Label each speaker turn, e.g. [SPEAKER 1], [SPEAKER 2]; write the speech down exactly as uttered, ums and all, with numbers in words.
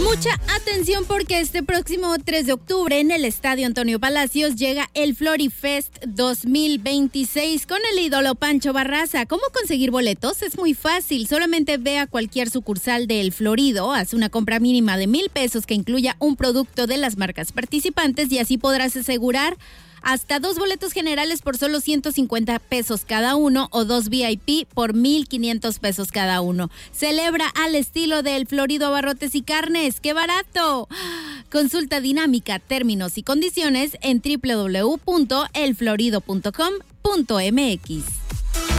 [SPEAKER 1] Mucha atención porque este próximo tres de octubre en el Estadio Antonio Palacios llega el Florifest dos mil veintiséis con el ídolo Pancho Barraza. ¿Cómo conseguir boletos? Es muy fácil, solamente ve a cualquier sucursal de El Florido, haz una compra mínima de mil pesos que incluya un producto de las marcas participantes y así podrás asegurar hasta dos boletos generales por solo ciento cincuenta pesos cada uno o dos V I P por mil quinientos pesos cada uno. Celebra al estilo del Florido Abarrotes y Carnes. ¡Qué barato! Consulta dinámica, términos y condiciones en doble u doble u doble u punto el florido punto com punto m x.